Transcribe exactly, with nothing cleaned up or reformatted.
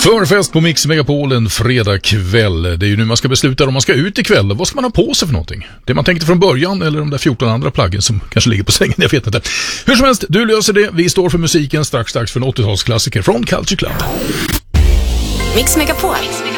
Förfest på Mix Megapol en fredag kväll. Det är ju nu man ska besluta om man ska ut ikväll. Vad ska man ha på sig för någonting? Det man tänkte från början eller de där fjorton andra plaggen som kanske ligger på sängen, jag vet inte. Hur som helst, du löser det. Vi står för musiken strax strax för en åttiotalsklassiker från Culture Club. Mix Megapol.